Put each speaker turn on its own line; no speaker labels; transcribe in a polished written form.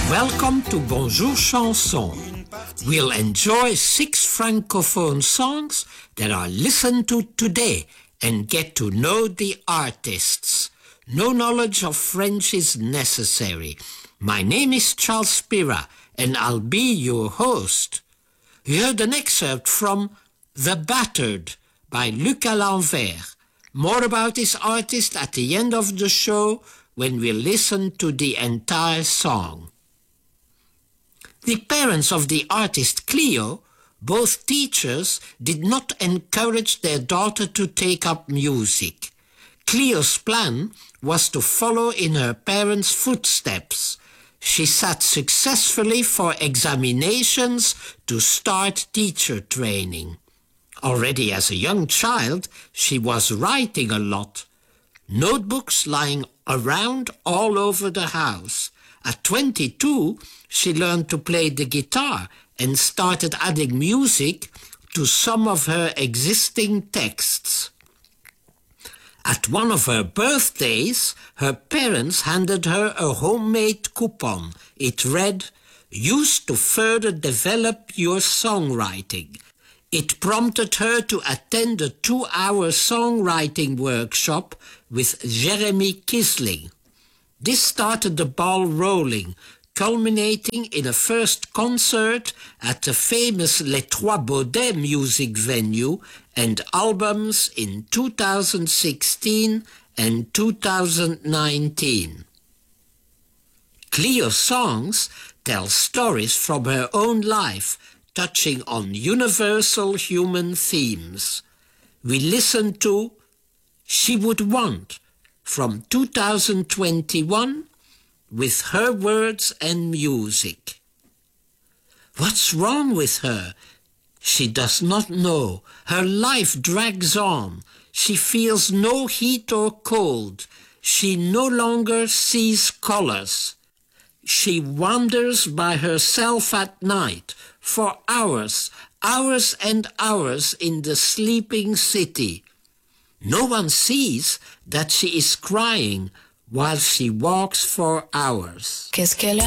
Welcome to Bonjour Chanson. We'll enjoy 6 francophone songs that are listened to today and get to know the artists. No knowledge of French is necessary. My name is Charles Spira and I'll be your host. You heard an excerpt from The Battered by Luc Alenvers. More about this artist at the end of the show when we listen to the entire song. The parents of the artist Cleo, both teachers, did not encourage their daughter to take up music. Cleo's plan was to follow in her parents' footsteps. She sat successfully for examinations to start teacher training. Already as a young child, she was writing a lot. Notebooks lying around all over the house. At 22, she learned to play the guitar and started adding music to some of her existing texts. At one of her birthdays, her parents handed her a homemade coupon. It read, "Used to further develop your songwriting." It prompted her to attend a 2-hour songwriting workshop with Jeremy Kisling. This started the ball rolling, culminating in a first concert at the famous Les Trois Baudets music venue and albums in 2016 and 2019. Cleo's songs tell stories from her own life, touching on universal human themes. We listen to She Would Want from 2021 with her words and music. What's wrong with her? She does not know. Her life drags on. She feels no heat or cold. She no longer sees colors. She wanders by herself at night for hours, hours and hours in the sleeping city. No one sees that she is crying while she walks for hours.